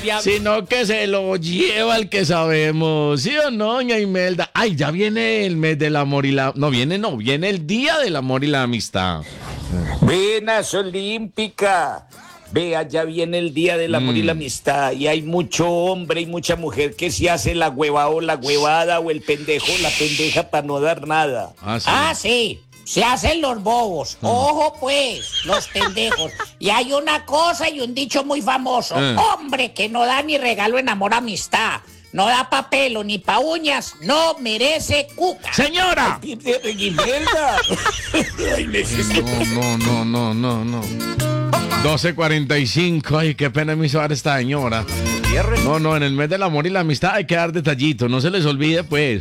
sino que se lo lleva el que sabemos. ¿Sí o no, doña Imelda? Ay, ya viene el mes del amor y la... No, viene el día del amor y la amistad. Venas olímpica. Vea, ya viene el día del amor y la amistad. Y hay mucho hombre y mucha mujer que se hace la hueva o la huevada o el pendejo o la pendeja para no dar nada. Sí. Se hacen los bobos. Ojo, pues, los pendejos. Y hay una cosa y un dicho muy famoso. Hombre que no da ni regalo en amor amistad. No da pa' pelo ni pa' uñas, no merece cuca. ¡Señora! No. 12:45. Ay, qué pena me hizo dar esta señora. No, en el mes del amor y la amistad hay que dar detallitos. No se les olvide, pues.